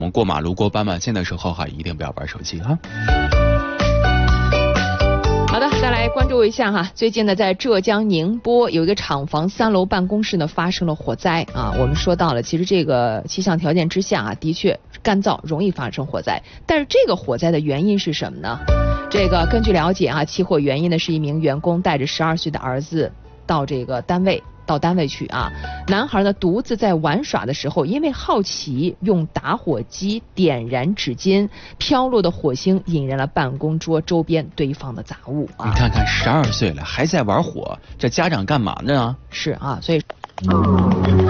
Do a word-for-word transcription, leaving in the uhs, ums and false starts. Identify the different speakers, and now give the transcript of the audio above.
Speaker 1: 我们过马路过斑马线的时候哈，一定不要玩手机哈。
Speaker 2: 好的，再来关注一下哈，最近呢，在浙江宁波有一个厂房三楼办公室呢发生了火灾啊。我们说到了，其实这个气象条件之下啊，的确干燥容易发生火灾，但是这个火灾的原因是什么呢？这个根据了解啊，起火原因呢是一名员工带着十二岁的儿子到这个单位。到单位去啊，男孩呢独自在玩耍的时候，因为好奇，用打火机点燃纸巾，飘落的火星引燃了办公桌周边堆放的杂物啊。
Speaker 1: 你看看，十二岁了还在玩火，这家长干嘛呢？
Speaker 2: 是啊，所以。